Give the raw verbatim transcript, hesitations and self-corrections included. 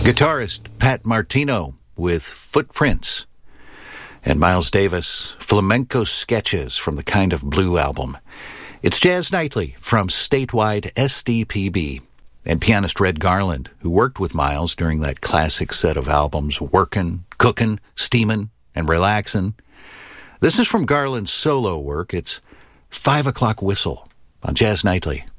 Guitarist Pat Martino with Footprints. And Miles Davis, Flamenco Sketches from the Kind of Blue album. It's Jazz Nightly from statewide S D P B. And pianist Red Garland, who worked with Miles during that classic set of albums, Workin', Cookin', Steamin', and Relaxin'. This is from Garland's solo work. It's Five O'Clock Whistle on Jazz Nightly.